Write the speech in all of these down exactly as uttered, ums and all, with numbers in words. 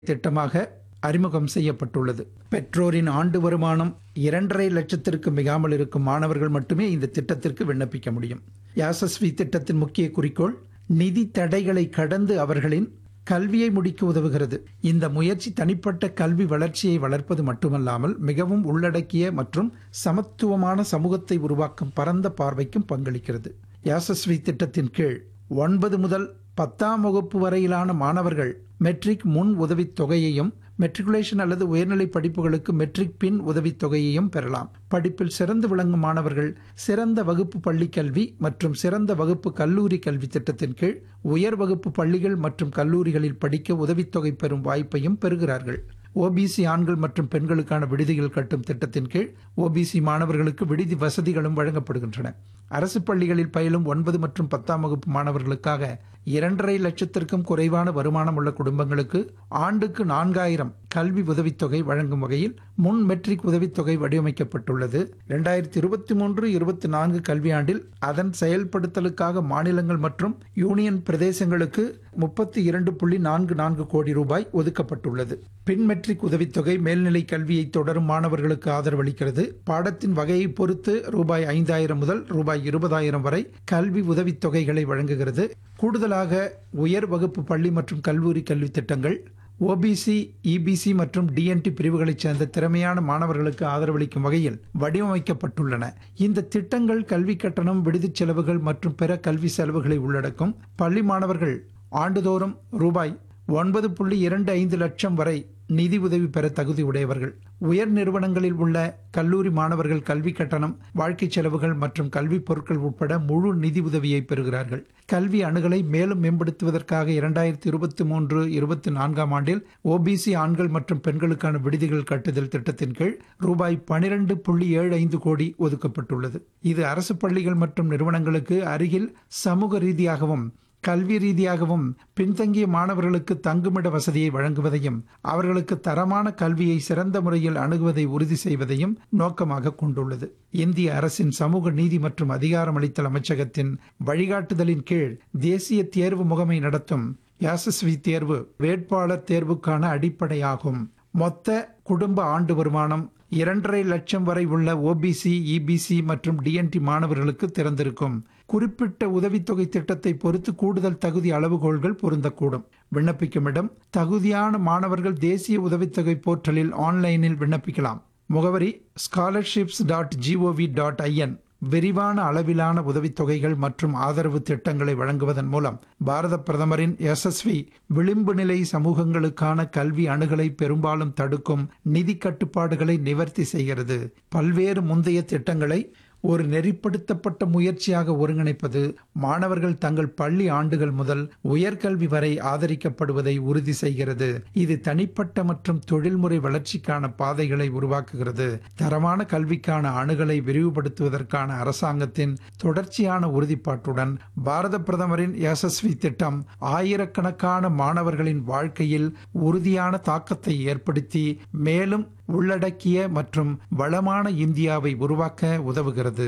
திட்டமாக அறிமுகம் செய்யப்பட்டுள்ளது. பெற்றோரின் ஆண்டு வருமானம் இரண்டரை லட்சத்திற்கு மிகாமல் இருக்கும் மாணவர்கள் மட்டுமே இந்த திட்டத்திற்கு விண்ணப்பிக்க முடியும். யாசஸ்வி திட்டத்தின் முக்கிய குறிக்கோள் நிதி தடைகளை கடந்து அவர்களின் கல்வியை முடிக்க உதவுகிறது. இந்த முயற்சி தனிப்பட்ட கல்வி வளர்ச்சியை வளர்ப்பது மட்டுமல்லாமல் மிகவும் உள்ளடக்கிய மற்றும் சமத்துவமான சமூகத்தை உருவாக்கும் பரந்த பார்வைக்கும் பங்களிக்கிறது. யாசஸ்வி திட்டத்தின் கீழ் ஒன்பது முதல் பத்தாம் வகுப்பு வரையிலான மாணவர்கள் மெட்ரிக் முன் உதவித் தொகையையும் மெட்ரிகுலேஷன் அல்லது உயர்நிலை படிப்புகளுக்கு மெட்ரிக் பின் உதவித் தொகையையும் பெறலாம். படிப்பில் சிறந்து விளங்கும் மாணவர்கள் சிறந்த வகுப்பு பள்ளி கல்வி மற்றும் சிறந்த வகுப்பு கல்லூரி கல்வி திட்டத்தின் கீழ் உயர் வகுப்பு பள்ளிகள் மற்றும் கல்லூரிகளில் படிக்க உதவித்தொகை பெறும் வாய்ப்பையும் பெறுகிறார்கள். ஓபிசி ஆண்கள் மற்றும் பெண்களுக்கான விடுதிகள் கட்டும் திட்டத்தின் கீழ் ஓபிசி மாணவர்களுக்கு விடுதி வசதிகளும் வழங்கப்படுகின்றன. அரசு பள்ளிகளில் பயிலும் ஒன்பது மற்றும் பத்தாம் வகுப்பு மாணவர்களுக்காக இரண்டரை லட்சத்திற்கும் குறைவான வருமானம் உள்ள குடும்பங்களுக்கு ஆண்டுக்கு நான்காயிரம் கல்வி உதவித்தொகை வழங்கும் வகையில் முன் மெட்ரிக் உதவித்தொகை வடிவமைக்கப்பட்டுள்ளது. இரண்டாயிரத்தி இருபத்தி மூன்று இருபத்தி நான்கு கல்வியாண்டில் அதன் செயல்படுத்தலுக்காக மாநிலங்கள் மற்றும் யூனியன் பிரதேசங்களுக்கு முப்பத்தி இரண்டு புள்ளி நான்கு நான்கு கோடி ரூபாய் ஒதுக்கப்பட்டுள்ளது. பின் மெட்ரிக் உதவித்தொகை மேல்நிலை கல்வியை தொடரும் மாணவர்களுக்கு ஆதரவளிக்கிறது. பாடத்தின் வகையை பொறுத்து ரூபாய் ஐந்தாயிரம் முதல் ரூபாய் இருபதாயிரம் வரை கல்வி உதவித்தொகைகளை வழங்குகிறது. கூடுதலாக உயர் வகுப்பு பள்ளி மற்றும் கல்லூரி கல்வி திட்டங்கள் ஓபிசி, இபிசி மற்றும் டிஎன்டி பிரிவுகளைச் சேர்ந்த திறமையான மாணவர்களுக்கு ஆதரவளிக்கும் வகையில் வடிவமைக்கப்பட்டுள்ளன. இந்த திட்டங்கள் கல்வி கட்டணம், விடுதிச் செலவுகள் மற்றும் பிற கல்வி செலவுகளை உள்ளடக்கும். பள்ளி மாணவர்கள் ஆண்டுதோறும் ரூபாய் ஒன்பது புள்ளி இரண்டு ஐந்து லட்சம் வரை நிதி உதவி பெற தகுதி உடையவர்கள். உயர் நிறுவனங்களில் உள்ள கல்லூரி மாணவர்கள் கல்வி கட்டணம், வாழ்க்கை செலவுகள் மற்றும் கல்வி பொருட்கள் உட்பட முழு நிதி உதவியை பெறுகிறார்கள். கல்வி அணுகலை மேலும் மேம்படுத்துவதற்காக இரண்டாயிரத்தி இருபத்தி மூன்று இருபத்தி நான்காம் ஆண்டில் ஓபிசி ஆண்கள் மற்றும் பெண்களுக்கான விடுதிகள் கட்டுதல் திட்டத்தின் கீழ் ரூபாய் பனிரெண்டு புள்ளி ஏழு ஐந்து கோடி ஒதுக்கப்பட்டுள்ளது. இது அரசு பள்ளிகள் மற்றும் நிறுவனங்களுக்கு அருகில் சமூக ரீதியாகவும் கல்வி ரீதியாகவும் பின்தங்கிய மாணவர்களுக்கு தங்குமிட வசதியை வழங்குவதையும் அவர்களுக்கு தரமான கல்வியை சிறந்த முறையில் அணுகுவதை உறுதி செய்வதையும் நோக்கமாக கொண்டுள்ளது. இந்திய அரசின் சமூக நீதி மற்றும் அதிகாரமளித்தல் அமைச்சகத்தின் வழிகாட்டுதலின் கீழ் தேசிய தேர்வு முகமை நடத்தும் யாசஸ்வி தேர்வு வேட்பாளர் தேர்வுக்கான அடிப்படையாகும். மொத்த குடும்ப ஆண்டு வருமானம் இரண்டரை லட்சம் வரை உள்ள ஓபிசி, இபிசி மற்றும் டிஎன்டி மாணவர்களுக்கு திறந்திருக்கும். குறிப்பிட்ட உதவித்தொகை திட்டத்தை பொறுத்து கூடுதல் தகுதி அளவுகோல்கள் பொருந்தக்கூடும். விண்ணப்பிக்கும் இடம் தகுதியான மாணவர்கள் தேசிய உதவித்தொகை போர்ட்டலில் ஆன்லைனில் விண்ணப்பிக்கலாம். முகவரி scholarships dot gov dot IN. விரிவான அளவிலான உதவித்தொகைகள் மற்றும் ஆதரவு திட்டங்களை வழங்குவதன் மூலம் பாரத பிரதமரின் யசஸ்வி விளிம்பு நிலை சமூகங்களுக்கான கல்வி அணுகலை பெரும்பாலும் தடுக்கும் நிதி கட்டுப்பாடுகளை நிவர்த்தி செய்கிறது. பல்வேறு முந்தைய திட்டங்களை ஒரு நெறிப்படுத்தப்பட்ட முயற்சியாக ஒருங்கிணைப்பது மாணவர்கள் தங்கள் பள்ளி ஆண்டுகள் முதல் உயர்கல்வி வரை ஆதரிக்கப்படுவதை உறுதி செய்கிறது. இது தனிப்பட்ட மற்றும் தொழில்முறை வளர்ச்சிக்கான பாதைகளை உருவாக்குகிறது. தரமான கல்விக்கான அணுகலை விரிவுபடுத்துவதற்கான அரசாங்கத்தின் தொடர்ச்சியான உறுதிப்பாட்டுடன் பாரத பிரதமரின் யசஸ்வி திட்டம் ஆயிரக்கணக்கான மாணவர்களின் வாழ்க்கையில் உறுதியான தாக்கத்தை ஏற்படுத்தி மேலும் உள்ளடக்கிய மற்றும் வளமான இந்தியாவை உருவாக்க உதவுகிறது.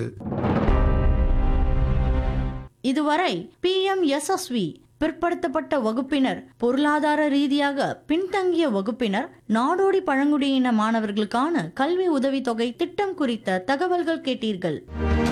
இதுவரை பி எம் யசஸ்வி பிற்படுத்தப்பட்ட வகுப்பினர், பொருளாதார ரீதியாக பின்தங்கிய வகுப்பினர், நாடோடி பழங்குடியின மாணவர்களுக்கான கல்வி உதவித்தொகை திட்டம் குறித்த தகவல்கள் கேட்டீர்கள்.